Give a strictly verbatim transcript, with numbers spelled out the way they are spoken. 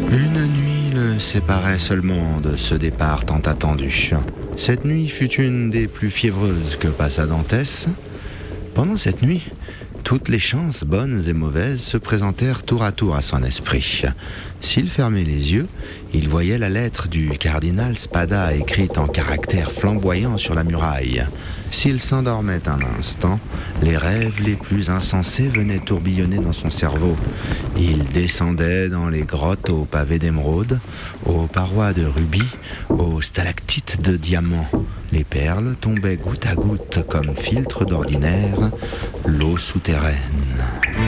Une nuit le séparait seulement de ce départ tant attendu. Cette nuit fut une des plus fiévreuses que passa Dantès. Pendant cette nuit, toutes les chances, bonnes et mauvaises, se présentèrent tour à tour à son esprit. S'il fermait les yeux, il voyait la lettre du cardinal Spada écrite en caractères flamboyants sur la muraille. S'il s'endormait un instant, les rêves les plus insensés venaient tourbillonner dans son cerveau. Il descendait dans les grottes aux pavés d'émeraude, aux parois de rubis, aux stalactites de diamants. Les perles tombaient goutte à goutte comme filtre d'ordinaire, l'eau souterraine.